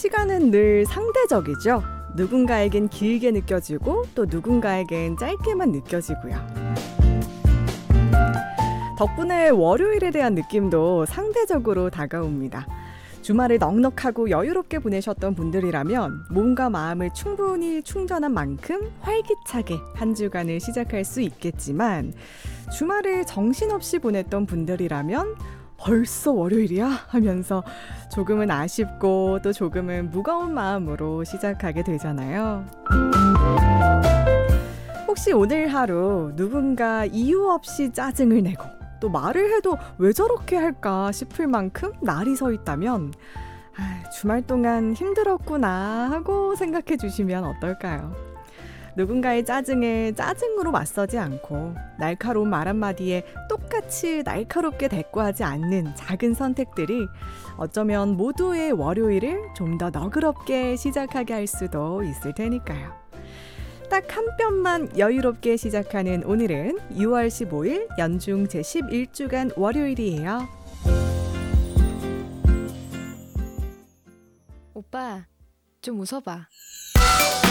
시간은 늘 상대적이죠. 누군가에겐 길게 느껴지고 또 누군가에겐 짧게만 느껴지고요. 덕분에 월요일에 대한 느낌도 상대적으로 다가옵니다. 주말을 넉넉하고 여유롭게 보내셨던 분들이라면 몸과 마음을 충분히 충전한 만큼 활기차게 한 주간을 시작할 수 있겠지만, 주말을 정신없이 보냈던 분들이라면 벌써 월요일이야? 하면서 조금은 아쉽고 또 조금은 무거운 마음으로 시작하게 되잖아요. 혹시 오늘 하루 누군가 이유 없이 짜증을 내고 또 말을 해도 왜 저렇게 할까 싶을 만큼 날이 서 있다면 주말 동안 힘들었구나 하고 생각해 주시면 어떨까요? 누군가의 짜증에 짜증으로 맞서지 않고 날카로운 말 한마디에 똑같이 날카롭게 대꾸하지 않는 작은 선택들이 어쩌면 모두의 월요일을 좀 더 너그럽게 시작하게 할 수도 있을 테니까요. 딱 한 뼘만 여유롭게 시작하는 오늘은 6월 15일 연중 제11주간 월요일이에요. 오빠, 좀 웃어봐.